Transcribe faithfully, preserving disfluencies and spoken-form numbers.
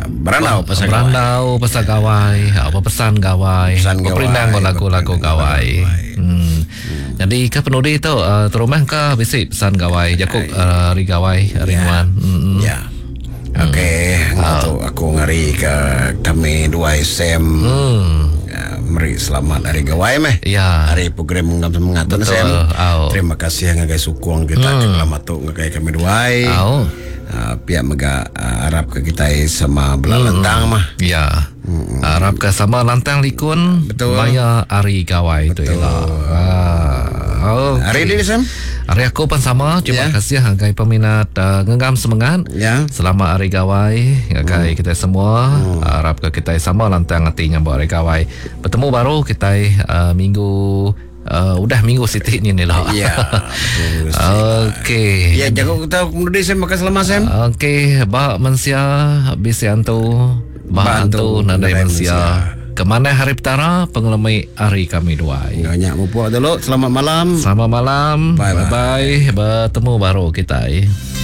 Berandau pasal gawai. Berandau pasal gawai, apa pesan gawai, Pesan gawai, berperinang lagu-lagu gawai. Hmm. Jadi ke penudi tu uh, terumah ke bisik pesan gawai, jakuk uh, ri gawai rinwan. Hmm. Ya. Okey, ngatu aku ngari ke kami dua S M. Hmm. Ya, mari selamat hari gawai meh. Ya. Hari program ngam mengatun S M. Terima kasih ngagai sukong kita hmm. selamat tu ngagai kami dua. Au. Uh, pihak mega uh, Arab ke kita sama belalantang hmm. mah. Ya. Hmm. Arab ke sama lantang likun. Betul. Maya ari gawai tu ialah. Ah. Okay. Hari ini Sam. Hari aku pun sama. Terima yeah. kasih ngagai peminat uh, ngengam semangat. Ya. Yeah. Selamat hari gawai ngagai hmm. kita semua. Hmm. Harap ke kita sama lantang hati nyambut hari gawai. Bertemu baru kita uh, minggu Uh, udah minggu Siti ni ni lah. Ya. Okey. Ya, jago kita kemudian saya makan selamat Sam. Okey, ba mensia bisi antu, ba antu nadai mensia. Kemana hari petara pengelamai hari kami dua. Banyak mumpuk dulu. Selamat malam. Selamat malam. Bye bye. Bye. Bertemu baru kita.